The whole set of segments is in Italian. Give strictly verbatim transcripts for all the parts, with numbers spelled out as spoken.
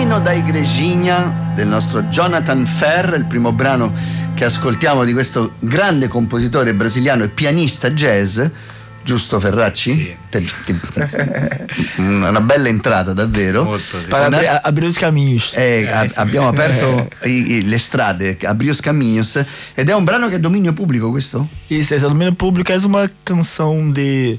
Menino da Igrejinha del nostro Jonathan Ferr, il primo brano che ascoltiamo di questo grande compositore brasiliano e pianista jazz, giusto Ferracci? Sì. Te, te, una bella entrata davvero. Molto, sì. Para Una- abrir os caminhos. eh, Eh, a- sì. abbiamo aperto i- i- le strade, Abrir os Caminhos, ed è un brano che è dominio pubblico questo? Isso, esse domínio público é uma canção de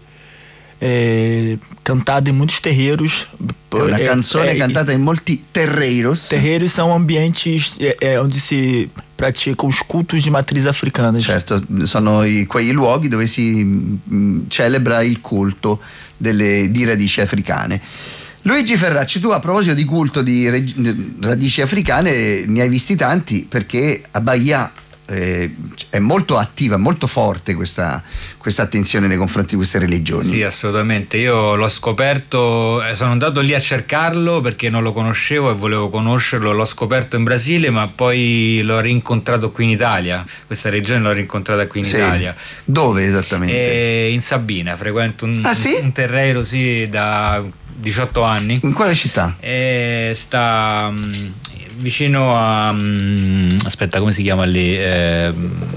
é, cantada em muitos terreiros. È una É, canzone é, cantata in molti terreiros. Terreiros são ambientes é, é, onde se praticam os cultos de matriz africanas. Certo, sono i- quei luoghi dove si mh, celebra il culto delle, di radici africane. Luigi Ferracci, tu a proposito di culto di reg- di radici africane ne hai visti tanti, perché a Bahia eh, è molto attiva, molto forte questa, questa attenzione nei confronti di queste religioni. Sì, assolutamente. Io l'ho scoperto, eh, sono andato lì a cercarlo perché non lo conoscevo e volevo conoscerlo. L'ho scoperto in Brasile, ma poi l'ho rincontrato qui in Italia. Questa regione l'ho rincontrata qui in Sì. Italia. Dove esattamente? E in Sabina, frequento un, Ah, sì? un terreiro sì, da diciotto anni. In quale città? E sta mm, vicino a mm, aspetta, come si chiama lì? Eh,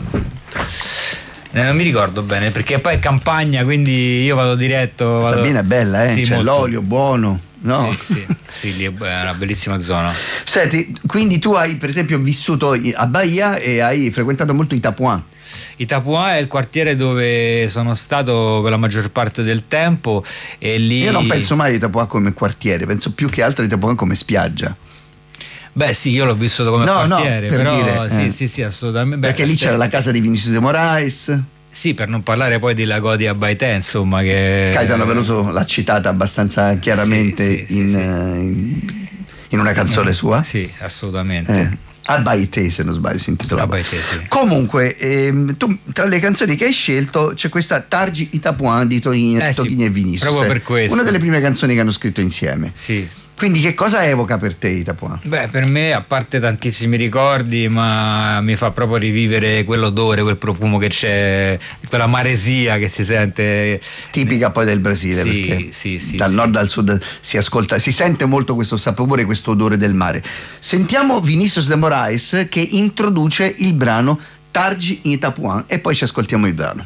eh, non mi ricordo bene perché poi è campagna, quindi io vado diretto. Vado... Sabina è bella, eh? Sì, C'è molto. l'olio buono, no? Sì, sì, sì, lì è una bellissima zona. Senti, quindi tu hai per esempio vissuto a Bahia e hai frequentato molto Itapuã. Itapuã è il quartiere dove sono stato per la maggior parte del tempo e lì. Io non penso mai a Itapuã come quartiere, penso più che altro a Itapuã come spiaggia. Beh sì, io l'ho vissuto come No, no, quartiere, per però dire, sì, eh. sì, sì, assolutamente. Beh, Perché lì c'era la casa di Vinicius de Moraes, Sì, per non parlare poi di Lagodi a Baité, insomma, che Caetano Veloso l'ha citata abbastanza chiaramente Sì, sì, sì, in, sì. eh, in- in una canzone sua. Sì, assolutamente. Eh, a Baité, se non sbaglio si intitolava. A Baité, sì. Comunque ehm, tu, tra le canzoni che hai scelto c'è questa Targi Itapuã di Toninho Eh sì, Toquinho e Vinicius, proprio per questo. una delle prime canzoni che hanno scritto insieme. Sì. Quindi che cosa evoca per te Itapuã? Beh, per me, a parte tantissimi ricordi, ma mi fa proprio rivivere quell'odore, quel profumo che c'è, quella maresia che si sente. Tipica poi del Brasile, Sì, perché sì, sì, dal sì. nord al sud si ascolta, si sente molto questo sapore, questo odore del mare. Sentiamo Vinicius de Moraes che introduce il brano Targi in Itapuã e poi ci ascoltiamo il brano.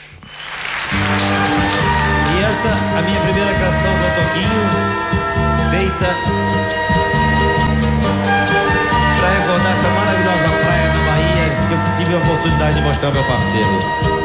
E essa, a minha primeira canção com o Toquinho, feita para recordar essa maravilhosa praia da Bahia que eu tive a oportunidade de mostrar ao meu parceiro.